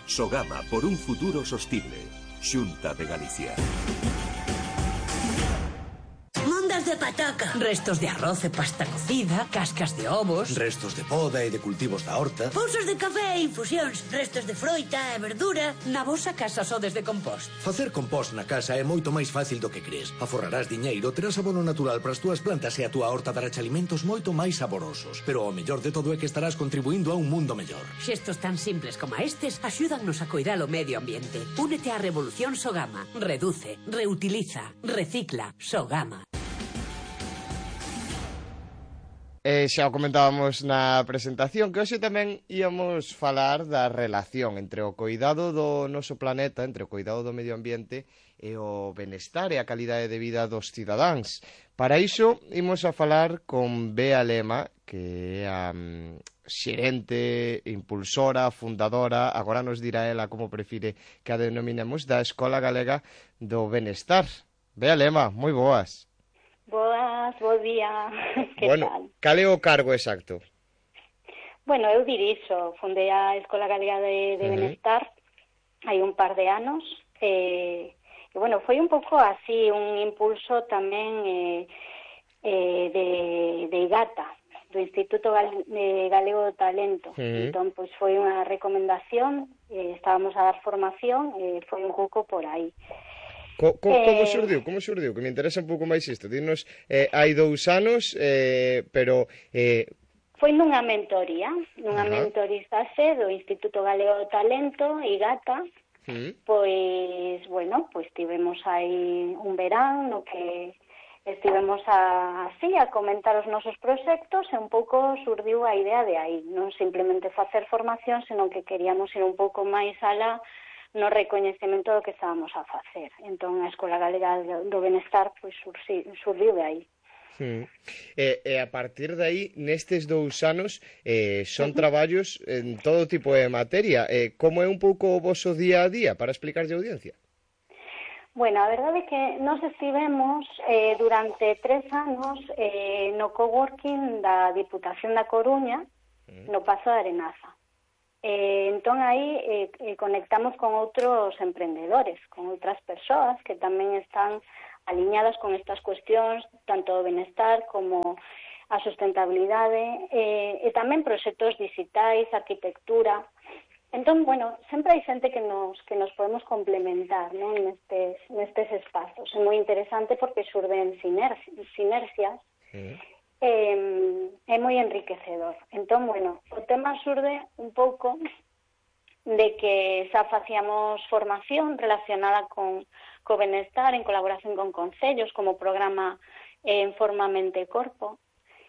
Sogama por un futuro sostible. Xunta de Galicia. Mondas de pataca, restos de arroz e pasta cocida, cascas de ovos, restos de poda e de cultivos da horta, pousos de café e infusións, restos de froita e verdura. Na vosa casa sodes de compost? Facer compost na casa é moito máis fácil do que crees. Aforrarás diñeiro, terás abono natural para as túas plantas e a túa horta dará alimentos moito máis saborosos. Pero o mellor de todo é que estarás contribuindo a un mundo mellor. Xestos tan simples como estes axúdannos a coidar o medio ambiente. Únete á revolución Sogama. Reduce, reutiliza, recicla. Sogama. Xa o comentábamos na presentación que hoxe tamén íamos falar da relación entre o coidado do noso planeta, entre o coidado do medio ambiente e o benestar e a calidade de vida dos cidadáns. Para iso imos a falar con Bea Lema, que é a xerente, impulsora, fundadora, agora nos dirá ela como prefire que a denominemos, da Escola Galega do Benestar. Bea Lema, moi boas. Boas, bo día. Que bueno, tal? Cal é o cargo exacto? Bueno, eu dirixo, fundei a Escola Galega de Benestar hai un par de anos e bueno, foi un pouco así un impulso tamén de IGATA, do Instituto Galego do Talento. Entón, pois foi unha recomendación, estábamos a dar formación e foi un pouco por aí. Como xurdiu? Que me interesa un pouco máis isto. Dinos, hai 2 anos, pero... Foi nunha mentoría, mentorizaxe do Instituto Galego do Talento, IGATA. Pois, bueno, pois tivemos aí un verán no que estivemos así a comentar os nosos proxectos e un pouco surdiu a idea de aí. Non simplemente facer formación, senón que queríamos ir un pouco máis alá no recoñecemento do que estábamos a facer. Entón, a Escola Galega do Benestar pois surdiu de aí. E a partir de aí, nestes 2 anos, son traballos en todo tipo de materia. Como é un pouco o voso día a día para explicarlle a audiencia? Bueno, a verdade é que nós estivemos durante 3 anos no coworking da Diputación da Coruña, no Pazo de Arenaza. Entón aí conectamos con outros emprendedores, con outras persoas que tamén están aliñadas con estas cuestións, tanto do benestar como a sustentabilidade, e tamén proxectos digitais, arquitectura. Entón, bueno, sempre hai xente que nos podemos complementar, non, nestes espazos. É moi interesante porque xurden sinerxias. É moi enriquecedor. Entón, bueno, o tema xurde un pouco de que xa facíamos formación relacionada co benestar en colaboración con concellos, como programa Forma Mente e Corpo.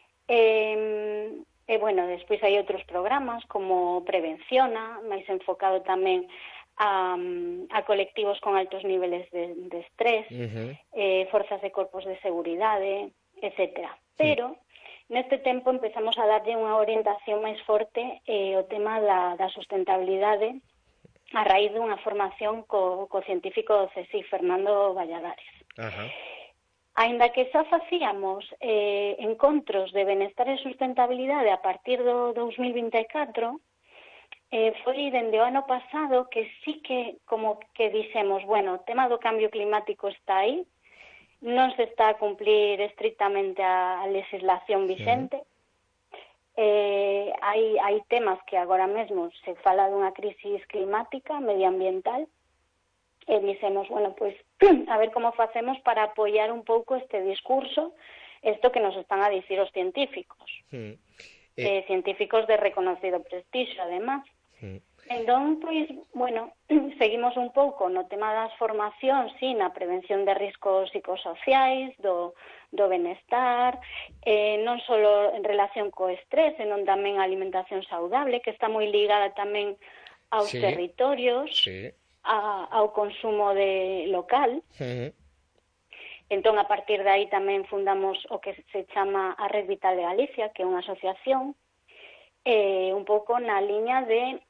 E, bueno, despois hai outros programas como Prevenciona, máis enfocado tamén a colectivos con altos niveles de estrés, forzas de corpos de seguridade, etcétera. Pero neste tempo empezamos a darlle unha orientación máis forte o tema da sustentabilidade a raíz dunha formación co científico do CSIC, Fernando Valladares. Aínda que xa facíamos encontros de benestar e sustentabilidade a partir do 2024, foi dende o ano pasado que sí que como que dixemos, bueno, o tema do cambio climático está aí, non se está a cumplir estrictamente a legislación vigente. Hai temas que agora mesmo se fala dunha crisis climática, medioambiental, e dixemos, bueno, pois, a ver como facemos para apoiar un pouco este discurso, isto que nos están a dicir os científicos. Científicos de reconocido prestixio, además. Entón, pois, bueno, seguimos un pouco no tema das formacións, sí, na prevención de riscos psicosociais, do benestar, non só en relación co estrés, senón tamén a alimentación saudable, que está moi ligada tamén aos territorios, ao consumo local. Entón, a partir de aí tamén fundamos o que se chama a Red Vital de Galicia, que é unha asociación un pouco na liña de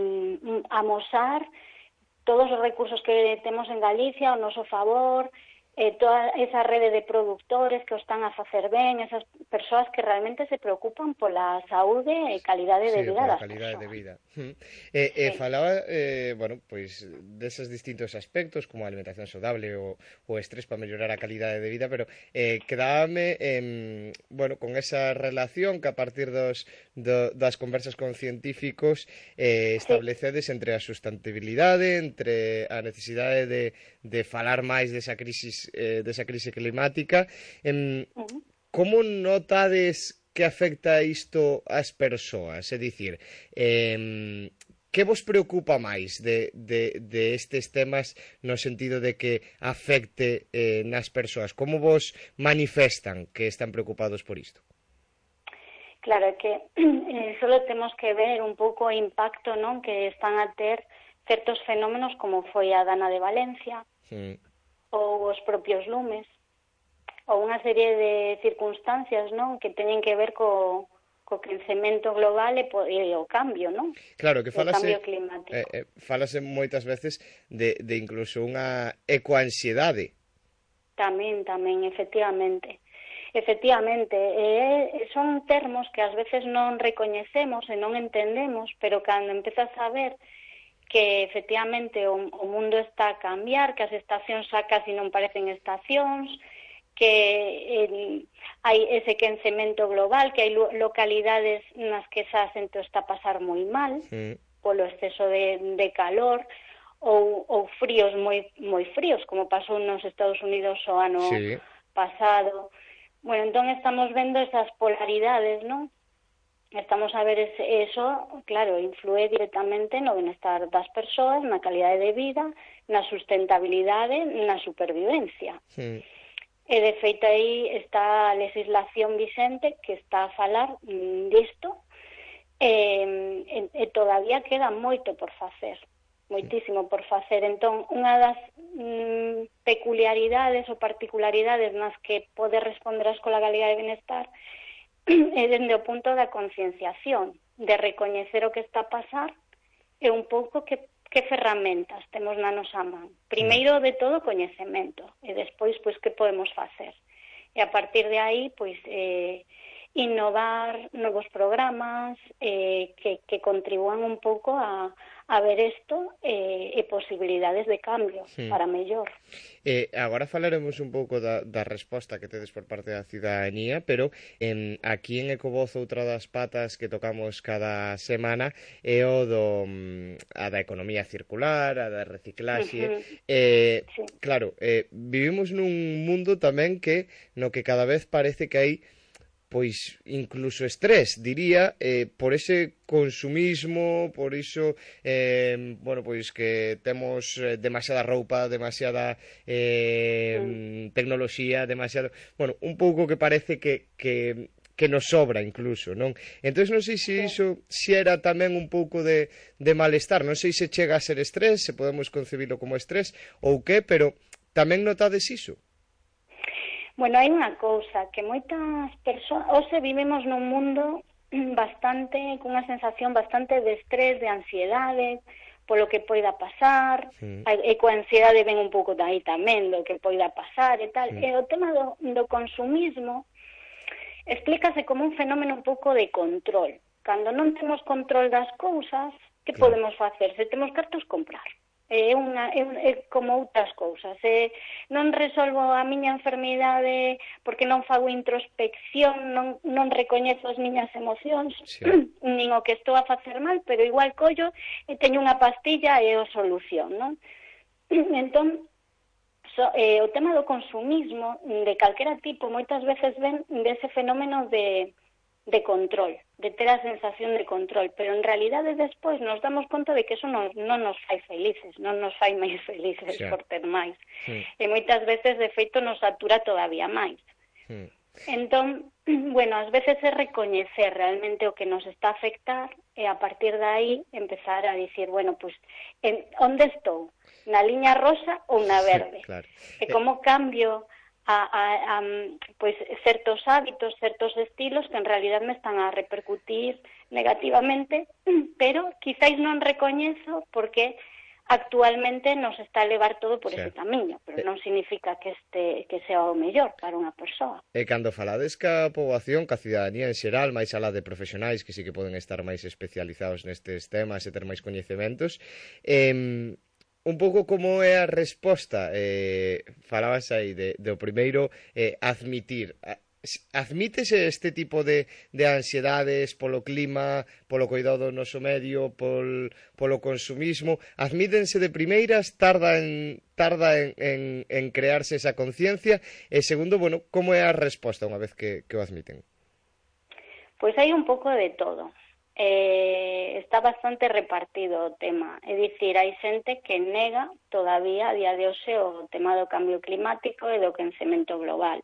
amosar todos os recursos que temos en Galicia ao noso favor, toda esa rede de produtores que o están a facer ben, esas persoas que realmente se preocupan pola saúde e calidade de vida das calidade persoas. de vida. Sí. Falaba, bueno, pois deses distintos aspectos como a alimentación saudable o estrés para mellorar a calidade de vida, pero quedábame, bueno, con esa relación que a partir das conversas con científicos establecedes entre a sustentabilidade, entre a necesidade de falar máis desa crise climática. Como notades que afecta isto ás persoas? É dicir, que vos preocupa máis de estes temas no sentido de que afecte nas persoas? Como vos manifestan que están preocupados por isto? Claro, é que solo temos que ver un pouco o impacto, non, que están a ter certos fenómenos como foi a Dana de Valencia, ou os propios lumes, ou unha serie de circunstancias, non, que teñen que ver co crecemento global e o cambio, non? Claro, que falase, o cambio climático. Falase moitas veces de incluso unha ecoansiedade. Tamén, efectivamente. Son termos que ás veces non recoñecemos e non entendemos, pero cando empezas a ver que efectivamente o mundo está a cambiar, que as estacións xa casi non parecen estacións, que hai ese quencemento global, que hai localidades nas que esa xente está a pasar moi mal polo exceso de calor ou fríos moi fríos, como pasou nos Estados Unidos o ano pasado. Bueno, entón estamos vendo esas polaridades, non? Estamos a ver eso, claro, inflúe directamente no benestar das persoas, na calidade de vida, na sustentabilidade, na supervivencia. E de feito aí está a legislación vixente que está a falar disto e todavía queda moito por facer, moitísimo por facer. Entón, unha das peculiaridades ou particularidades nas que pode responder a Escola Galega de Benestar é dende o punto da concienciación, de recoñecer o que está a pasar e un pouco que ferramentas temos na nosa man. Primeiro de todo, coñecemento, e despois, pois, que podemos facer. E a partir de aí, pois, innovar novos programas que contribúan un pouco a ver isto e posibilidades de cambio para mellor. Agora falaremos un pouco da resposta que tedes por parte da ciudadanía, pero aquí en Ecovoz outra das patas que tocamos cada semana é a da economía circular, a da reciclaxe. Claro, vivimos nun mundo tamén no que cada vez parece que hai pois incluso estrés, diría, por ese consumismo, por iso, bueno, pois que temos demasiada roupa, demasiada tecnoloxía, demasiado, bueno, un pouco que parece que nos sobra incluso, non? Entón non sei se iso se era tamén un pouco de malestar, non sei se chega a ser estrés, se podemos concebilo como estrés ou que, pero tamén notades iso? Bueno, hai unha cousa, que moitas persoas, hoxe vivimos nun mundo cunha sensación bastante de estrés, de ansiedade, polo que poida pasar, e coa ansiedade ven un pouco dai tamén do que poida pasar e tal. E o tema do consumismo explícase como un fenómeno un pouco de control. Cando non temos control das cousas, que podemos facer? Se temos cartos, comprar. É como outras cousas. Non resolvo a miña enfermidade porque non fago introspección, non recoñezo as miñas emocións, nin o que estou a facer mal, pero igual collo e teño unha pastilla e o solución, non? Entón, o tema do consumismo de calquera tipo moitas veces ven dese fenómeno de control, de ter a sensación de control, pero en realidade despois nos damos conta de que eso non nos fai felices, non nos fai máis felices por ter máis. E moitas veces, de feito, nos satura todavía máis. Entón, bueno, ás veces é recoñecer realmente o que nos está a afectar e a partir de aí empezar a dicir, bueno, pues, onde estou? Na liña rosa ou na verde? E como cambio pois certos hábitos, certos estilos que en realidad me están a repercutir negativamente, pero quizáis non recoñezo porque actualmente nos está a levar todo por Sí. ese camiño, pero non significa que sea o mellor para unha persoa. E cando falades ca poboación, ca cidadanía en xeral, máis alá de profesionais que sí que poden estar máis especializados nestes temas e ter máis coñecementos, un pouco como é a resposta, falabas aí do primeiro, admitir. Admítese este tipo de ansiedades polo clima, polo cuidado do noso medio, polo consumismo? Admítense de primeiras, tarda en crearse esa conciencia? E segundo, bueno, como é a resposta unha vez que o admiten? Pois hai un pouco de todo. Está bastante repartido o tema. É dicir, hai xente que nega todavía a día de hoxe o tema do cambio climático e do quencemento global.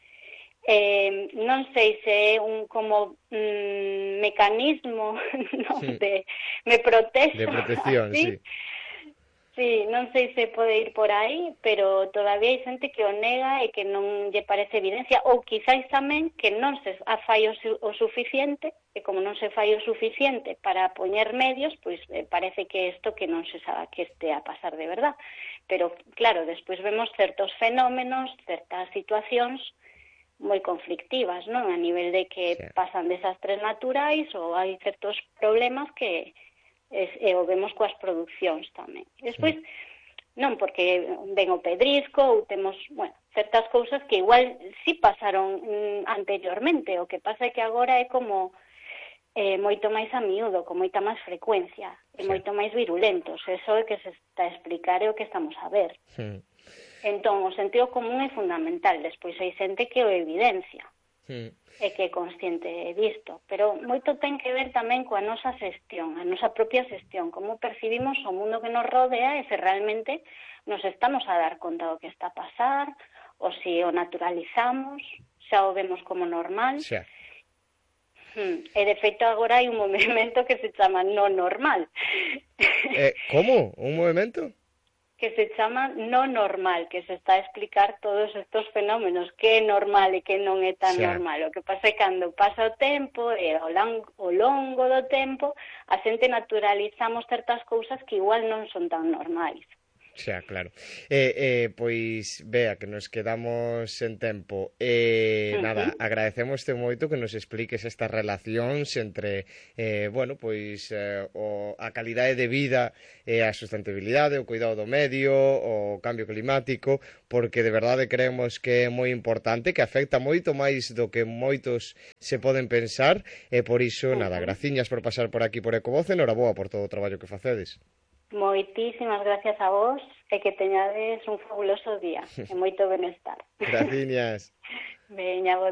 Non sei se é un como mecanismo no, me protexo. De protección, así. sí. Sí, non sei se pode ir por aí, pero todavía hai xente que o nega e que non lle parece evidencia, ou quizáis tamén que non se fai o suficiente, e como non se fai o suficiente para poñer medios, pois parece que isto que non se sabe que este a pasar de verdad. Pero, claro, despois vemos certos fenómenos, certas situacións moi conflictivas, non? A nivel de que pasan desastres naturais ou hai certos problemas que o vemos coas producións tamén. Despois, non, porque ven o pedrisco ou temos, bueno, certas cousas que igual sí pasaron anteriormente, o que pasa é que agora é como moito máis a miúdo, con moita máis frecuencia, e moito máis virulentos. Eso é que se está a explicar e o que estamos a ver. Entón, o sentido común é fundamental. Despois hai xente que o evidencia e que é consciente disto. Pero moito ten que ver tamén coa nosa xestión, a nosa propia xestión, como percibimos o mundo que nos rodea e se realmente nos estamos a dar conta do que está a pasar, ou se o naturalizamos, xa o vemos como normal. Xa. E de feito agora hai un movimento que se chama no normal. Como? Un movimento? Que se chama no normal, que se está a explicar todos estos fenómenos, que é normal e que non é tan normal. O que pasa é que cando pasa o tempo e ao longo do tempo a xente naturalizamos certas cousas que igual non son tan normais. Xa, claro. Pois, Bea, que nos quedamos sen tempo. Nada, agradecémoste moito que nos expliques estas relacións entre, bueno, pois, a calidade de vida e a sustentabilidade, o cuidado do medio, o cambio climático, porque de verdade creemos que é moi importante, que afecta moito máis do que moitos se poden pensar, e por iso, nada, graciñas por pasar por aquí por Ecovoz, e noraboa por todo o traballo que facedes. Moitísimas gracias a vos e que teñades un fabuloso día e moito benestar. Graciñas. Veña, bo